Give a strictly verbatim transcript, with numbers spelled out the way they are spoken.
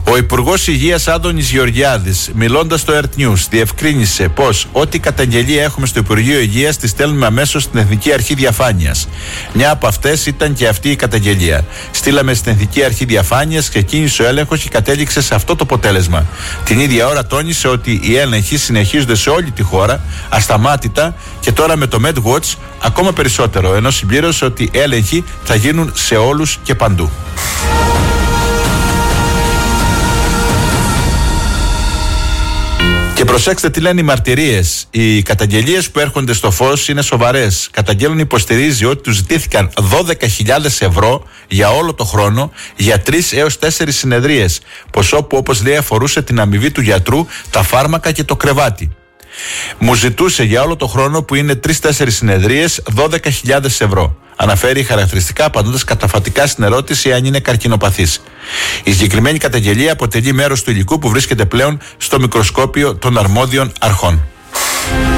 Ο Υπουργός Υγείας Άδωνης Γεωργιάδης, μιλώντας στο Earth News, διευκρίνησε πως ό,τι καταγγελία έχουμε στο Υπουργείο Υγείας τη στέλνουμε αμέσως στην Εθνική Αρχή Διαφάνειας. Μια από αυτές ήταν και αυτή η καταγγελία. Στείλαμε στην Εθνική Αρχή Διαφάνειας, ξεκίνησε ο έλεγχος και κατέληξε σε αυτό το αποτέλεσμα. Την ίδια ώρα τόνισε ότι οι έλεγχοι συνεχίζονται σε όλη τη χώρα, ασταμάτητα, και τώρα με το MedWatch ακόμα περισσότερο, ενώ συμπλήρωσε ότι έλεγχοι θα γίνουν σε όλους και παντού. Και προσέξτε τι λένε οι μαρτυρίες. Οι καταγγελίες που έρχονται στο φως είναι σοβαρές. Καταγγέλνουν, υποστηρίζει ότι τους ζητήθηκαν δώδεκα χιλιάδες ευρώ για όλο το χρόνο για τρεις έως τέσσερις συνεδρίες. Ποσό που, όπως λέει, αφορούσε την αμοιβή του γιατρού, τα φάρμακα και το κρεβάτι. Μου ζητούσε για όλο το χρόνο, που είναι τρεις τέσσερις συνεδρίες, δώδεκα χιλιάδες ευρώ. Αναφέρει χαρακτηριστικά, απαντώντας καταφατικά στην ερώτηση αν είναι καρκινοπαθής. Η συγκεκριμένη καταγγελία αποτελεί μέρος του υλικού που βρίσκεται πλέον στο μικροσκόπιο των αρμόδιων αρχών.